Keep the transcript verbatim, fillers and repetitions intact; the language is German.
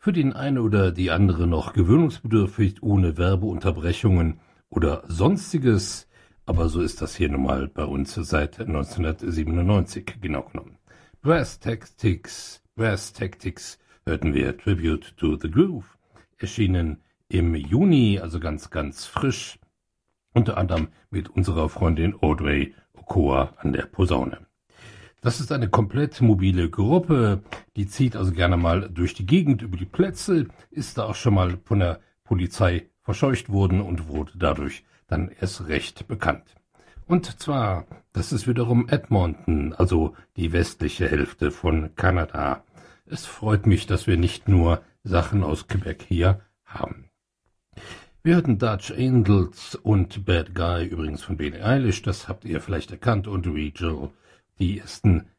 Für den einen oder die andere noch gewöhnungsbedürftig, ohne Werbeunterbrechungen oder Sonstiges. Aber so ist das hier nun mal bei uns seit neunzehnhundertsiebenundneunzig genau genommen. Brass Tactics, Brass Tactics hörten wir Tribute to the Groove, erschienen im Juni, also ganz, ganz frisch, unter anderem mit unserer Freundin Audrey Okoa an der Posaune. Das ist eine komplett mobile Gruppe, die zieht also gerne mal durch die Gegend über die Plätze, ist da auch schon mal von der Polizei verscheucht worden und wurde dadurch dann erst recht bekannt. Und zwar, das ist wiederum Edmonton, also die westliche Hälfte von Kanada. Es freut mich, dass wir nicht nur Sachen aus Quebec hier haben. Wir hörten Dutch Angels und Bad Guy, übrigens von Billie Eilish, das habt ihr vielleicht erkannt, und Rachel, die ersten